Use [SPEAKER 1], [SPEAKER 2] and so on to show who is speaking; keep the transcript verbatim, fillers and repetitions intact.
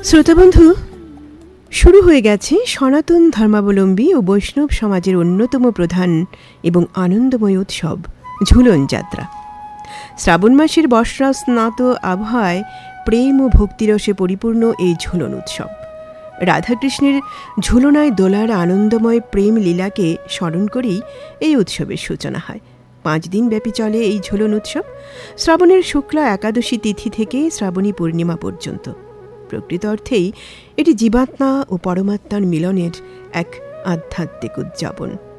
[SPEAKER 1] শ্রোতাবন্ধু, শুরু হয়ে গেছে সনাতন ধর্মাবলম্বী ও বৈষ্ণব সমাজের অন্যতম প্রধান এবং আনন্দময় উৎসব ঝুলন যাত্রা। শ্রাবণ মাসের বর্ষা স্নাত আবহাওয়ায় প্রেম ও ভক্তিরসে পরিপূর্ণ এই ঝুলন উৎসব। রাধাকৃষ্ণের ঝুলনায় দোলার আনন্দময় প্রেম লীলাকে স্মরণ করেই এই উৎসবের সূচনা হয়। পাঁচ দিন ব্যাপী চলে এই ঝুলন উৎসব, শ্রাবণের শুক্লা একাদশী তিথি থেকে শ্রাবণী পূর্ণিমা পর্যন্ত। প্রকৃত অর্থেই এটি জীবাত্মা ও পরমাত্মার মিলনের এক আধ্যাত্মিক উদযাপন।